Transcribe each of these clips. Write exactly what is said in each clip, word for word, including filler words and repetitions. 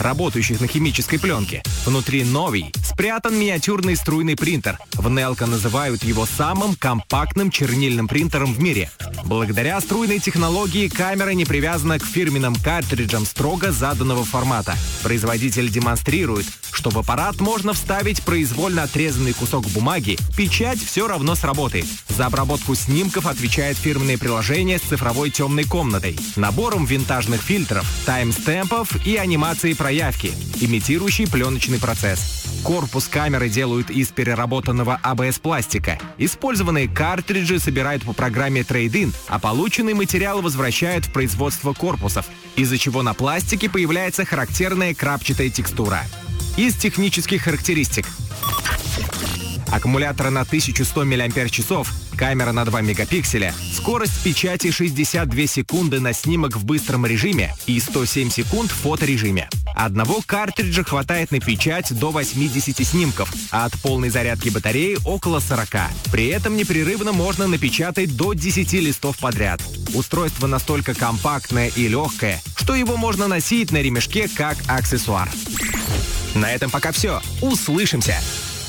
работающих на химической пленке. Внутри новий спрятан миниатюрный струйный принтер. В Nelco называют его самым компактным чернильным принтером в мире. Благодаря струйной технологии камера не привязана к фирменным картриджам строго заданного формата. Производитель демонстрирует, что в аппарат можно вставить произвольно отрезанный кусок бумаги, печать все равно сработает. За обработку снимков отвечает фирменное приложение с цифровой темной комнатой, набором винтажных фильтров, таймстемпов и анимации проявки, имитирующий пленочный процесс. Корпус камеры делают из переработанного эй би эс-пластика. Использованные картриджи собирают по программе Trade-in, а полученный материал возвращают в производство корпусов, из-за чего на пластике появляется характерная крапчатая текстура. Из технических характеристик. Аккумулятор на тысячу сто миллиампер-часов, камера на два мегапикселя, скорость печати шестьдесят две секунды на снимок в быстром режиме и сто семь секунд в фоторежиме. Одного картриджа хватает на печать до восьмидесяти снимков, а от полной зарядки батареи около сорока. При этом непрерывно можно напечатать до десяти листов подряд. Устройство настолько компактное и легкое, что его можно носить на ремешке как аксессуар. На этом пока все. Услышимся!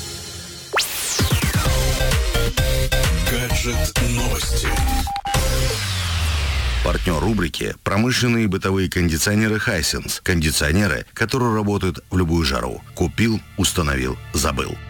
Гаджет новости. Партнер рубрики – промышленные и бытовые кондиционеры Hisense. Кондиционеры, которые работают в любую жару. Купил, установил, забыл.